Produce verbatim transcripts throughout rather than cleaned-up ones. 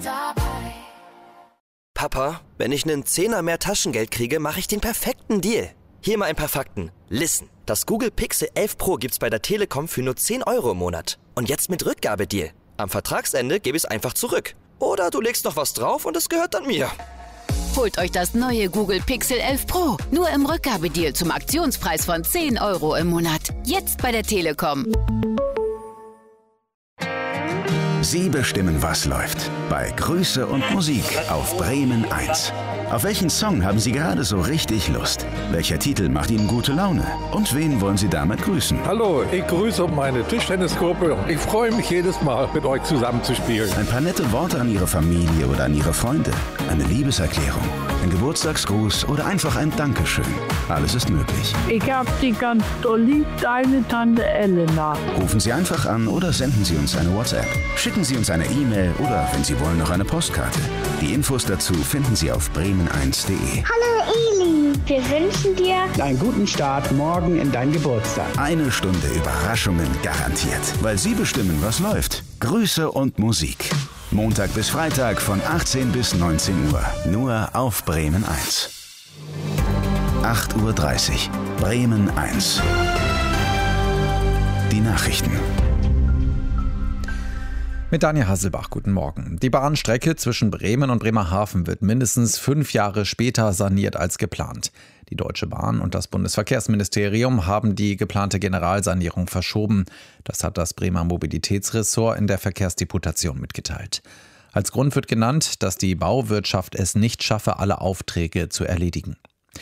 Papa, wenn ich einen Zehner mehr Taschengeld kriege, mache ich den perfekten Deal. Hier mal ein paar Fakten. Listen, das Google Pixel elf Pro gibt's bei der Telekom für nur zehn Euro im Monat. Und jetzt mit Rückgabedeal. Am Vertragsende gebe ich es einfach zurück. Oder du legst noch was drauf und es gehört dann mir. Holt euch das neue Google Pixel elf Pro. Nur im Rückgabedeal zum Aktionspreis von zehn Euro im Monat. Jetzt bei der Telekom. Sie bestimmen, was läuft. Bei Grüße und Musik auf Bremen eins. Auf welchen Song haben Sie gerade so richtig Lust? Welcher Titel macht Ihnen gute Laune? Und wen wollen Sie damit grüßen? Hallo, ich grüße meine Tischtennisgruppe. Ich freue mich jedes Mal, mit euch zusammen zu spielen. Ein paar nette Worte an Ihre Familie oder an Ihre Freunde. Eine Liebeserklärung, ein Geburtstagsgruß oder einfach ein Dankeschön. Alles ist möglich. Ich hab dich ganz doll lieb, deine Tante Elena. Rufen Sie einfach an oder senden Sie uns eine WhatsApp. Schicken Sie uns eine E-Mail oder, wenn Sie wollen, noch eine Postkarte. Die Infos dazu finden Sie auf bremen eins punkt de. Hallo Eli, wir wünschen dir einen guten Start morgen in dein Geburtstag. Eine Stunde Überraschungen garantiert, weil Sie bestimmen, was läuft. Grüße und Musik. Montag bis Freitag von achtzehn bis neunzehn Uhr. Nur auf Bremen eins. acht Uhr dreißig. Bremen eins. Die Nachrichten. Mit Daniel Hasselbach, guten Morgen. Die Bahnstrecke zwischen Bremen und Bremerhaven wird mindestens fünf Jahre später saniert als geplant. Die Deutsche Bahn und das Bundesverkehrsministerium haben die geplante Generalsanierung verschoben. Das hat das Bremer Mobilitätsressort in der Verkehrsdeputation mitgeteilt. Als Grund wird genannt, dass die Bauwirtschaft es nicht schaffe, alle Aufträge zu erledigen.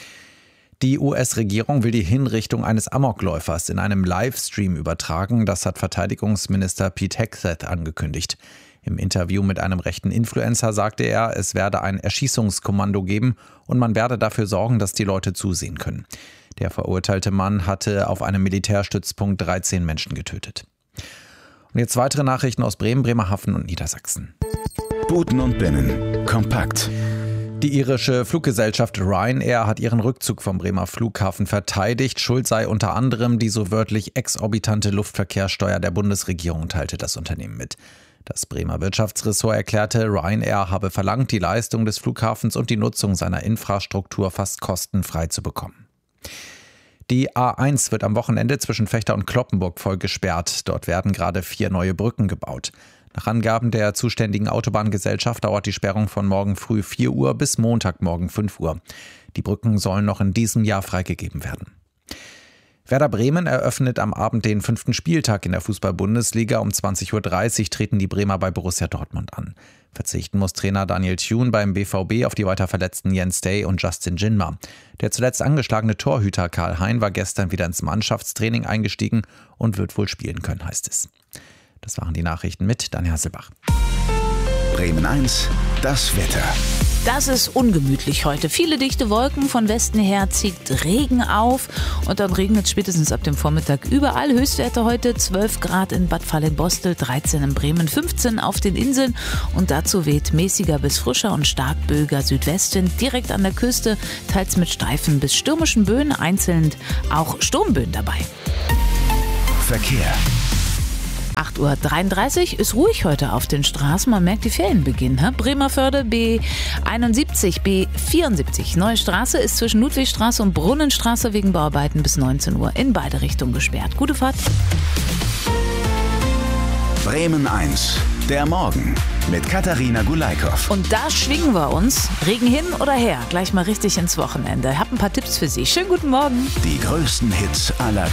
Die U S-Regierung will die Hinrichtung eines Amokläufers in einem Livestream übertragen. Das hat Verteidigungsminister Pete Hegseth angekündigt. Im Interview mit einem rechten Influencer sagte er, es werde ein Erschießungskommando geben und man werde dafür sorgen, dass die Leute zusehen können. Der verurteilte Mann hatte auf einem Militärstützpunkt dreizehn Menschen getötet. Und jetzt weitere Nachrichten aus Bremen, Bremerhaven und Niedersachsen. Buten und Binnen. Kompakt. Die irische Fluggesellschaft Ryanair hat ihren Rückzug vom Bremer Flughafen verteidigt. Schuld sei unter anderem die so wörtlich exorbitante Luftverkehrssteuer der Bundesregierung, teilte das Unternehmen mit. Das Bremer Wirtschaftsressort erklärte, Ryanair habe verlangt, die Leistung des Flughafens und die Nutzung seiner Infrastruktur fast kostenfrei zu bekommen. Die A eins wird am Wochenende zwischen Vechta und Cloppenburg voll gesperrt. Dort werden gerade vier neue Brücken gebaut. Nach Angaben der zuständigen Autobahngesellschaft dauert die Sperrung von morgen früh vier Uhr bis Montagmorgen fünf Uhr. Die Brücken sollen noch in diesem Jahr freigegeben werden. Werder Bremen eröffnet am Abend den fünften Spieltag in der Fußball-Bundesliga. Um zwanzig Uhr dreißig treten die Bremer bei Borussia Dortmund an. Verzichten muss Trainer Daniel Thune beim B V B auf die weiter verletzten Jens Day und Justin Jinma. Der zuletzt angeschlagene Torhüter Karl Hein war gestern wieder ins Mannschaftstraining eingestiegen und wird wohl spielen können, heißt es. Das waren die Nachrichten mit Daniel Hasselbach. Bremen eins, das Wetter. Das ist ungemütlich heute. Viele dichte Wolken, von Westen her zieht Regen auf und dann regnet es spätestens ab dem Vormittag überall. Höchstwerte heute zwölf Grad in Bad Fallenbostel, dreizehn in Bremen, fünfzehn auf den Inseln und dazu weht mäßiger bis frischer und stark böiger Südwestwind direkt an der Küste, teils mit steifen bis stürmischen Böen, einzeln auch Sturmböen dabei. Verkehr. acht Uhr dreiunddreißig ist ruhig heute auf den Straßen. Man merkt, die Ferien beginnen. Bremerförde B einundsiebzig, B vierundsiebzig. Neue Straße ist zwischen Ludwigstraße und Brunnenstraße wegen Bauarbeiten bis neunzehn Uhr in beide Richtungen gesperrt. Gute Fahrt. Bremen eins, der Morgen mit Katharina Gulaikow. Und da schwingen wir uns. Regen hin oder her. Gleich mal richtig ins Wochenende. Ich habe ein paar Tipps für Sie. Schönen guten Morgen. Die größten Hits aller